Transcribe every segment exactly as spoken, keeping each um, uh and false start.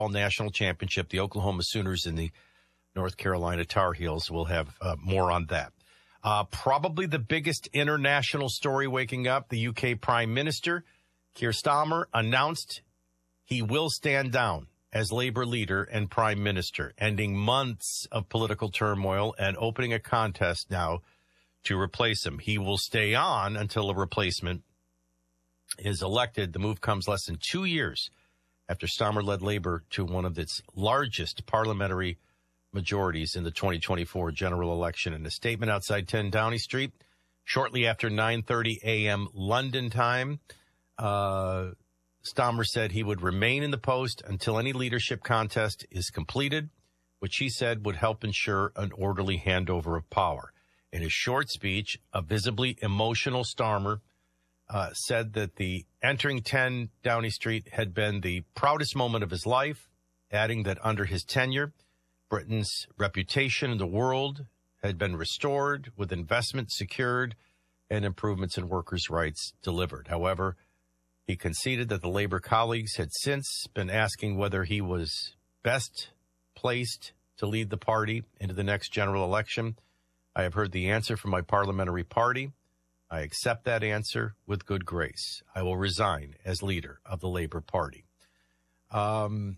national championship, the Oklahoma Sooners and the North Carolina Tar Heels. We'll have uh, more on that. Uh, probably the biggest international story waking up, the U K Prime Minister, Keir Starmer, announced he will stand down as Labour leader and Prime Minister, ending months of political turmoil and opening a contest now to replace him. He will stay on until a replacement is elected. The move comes less than two years after Starmer led Labour to one of its largest parliamentary majorities in the twenty twenty-four general election. In a statement outside ten Downing Street, shortly after nine thirty a.m. London time, uh, Starmer said he would remain in the post until any leadership contest is completed, which he said would help ensure an orderly handover of power. In his short speech, a visibly emotional Starmer uh, said that the entering ten Downing Street had been the proudest moment of his life, adding that under his tenure, Britain's reputation in the world had been restored, with investment secured and improvements in workers' rights delivered. However, he conceded that the Labour colleagues had since been asking whether he was best placed to lead the party into the next general election. I have heard the answer from my parliamentary party. I accept that answer with good grace. I will resign as leader of the Labour Party. Um...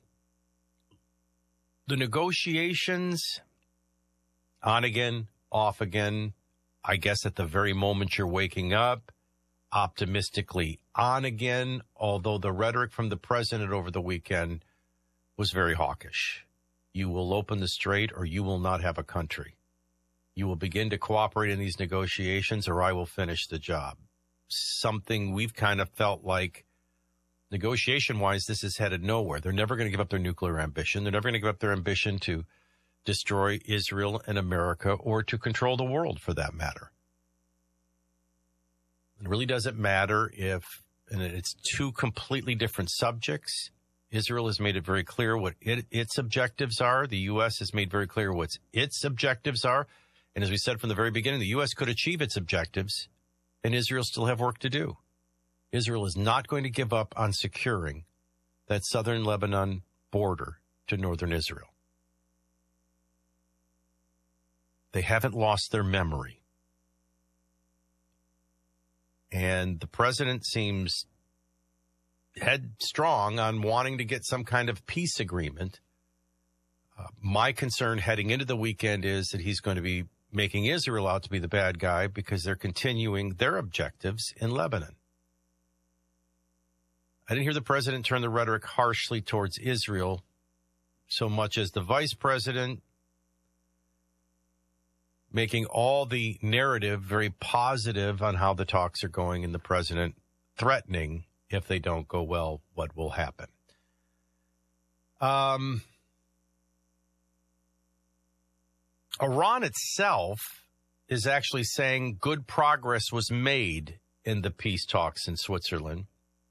The negotiations, on again, off again, I guess at the very moment you're waking up, optimistically on again, although the rhetoric from the president over the weekend was very hawkish. You will open the strait or you will not have a country. You will begin to cooperate in these negotiations or I will finish the job. Something we've kind of felt like, negotiation-wise, this is headed nowhere. They're never going to give up their nuclear ambition. They're never going to give up their ambition to destroy Israel and America or to control the world, for that matter. It really doesn't matter if, and it's two completely different subjects. Israel has made it very clear what it, its objectives are. The U S has made very clear what its objectives are. And as we said from the very beginning, the U S could achieve its objectives, and Israel still have work to do. Israel is not going to give up on securing that southern Lebanon border to northern Israel. They haven't lost their memory. And the president seems headstrong on wanting to get some kind of peace agreement. Uh, my concern heading into the weekend is that he's going to be making Israel out to be the bad guy because they're continuing their objectives in Lebanon. I didn't hear the president turn the rhetoric harshly towards Israel so much as the vice president making all the narrative very positive on how the talks are going, and the president threatening if they don't go well, what will happen. Um, Iran itself is actually saying good progress was made in the peace talks in Switzerland.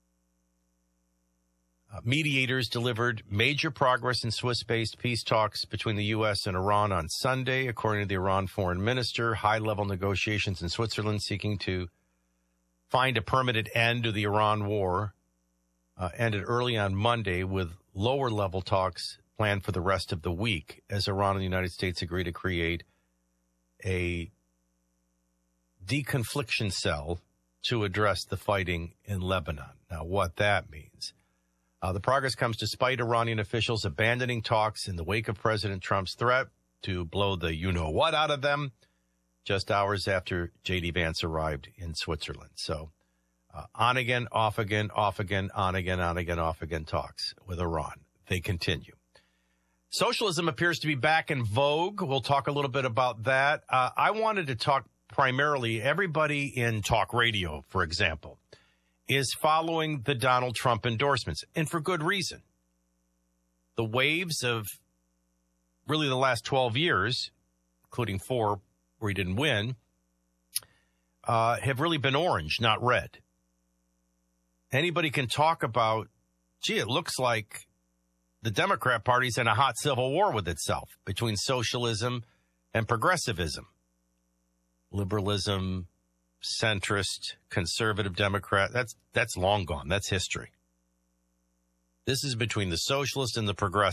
Uh, mediators delivered major progress in Swiss-based peace talks between the U S and Iran on Sunday, according to the Iran foreign minister. High-level negotiations in Switzerland seeking to find a permanent end to the Iran war uh, ended early on Monday, with lower-level talks planned for the rest of the week as Iran and the United States agree to create a deconfliction cell to address the fighting in Lebanon. Now, what that means. Uh, the progress comes despite Iranian officials abandoning talks in the wake of President Trump's threat to blow the you-know-what out of them just hours after J D. Vance arrived in Switzerland. So uh, on again, off again, off again, on again, on again, off again talks with Iran. They continue. Socialism appears to be back in vogue. We'll talk a little bit about that. Uh, I wanted to talk primarily, everybody in talk radio, for example, is following the Donald Trump endorsements, and for good reason. The waves of really the last twelve years, including four where he didn't win, uh, have really been orange, not red. Anybody can talk about, gee, it looks like the Democrat Party's in a hot civil war with itself between socialism and progressivism. Liberalism, centrist, conservative Democrat, that's that's long gone. That's history. This is between the socialists and the progressives.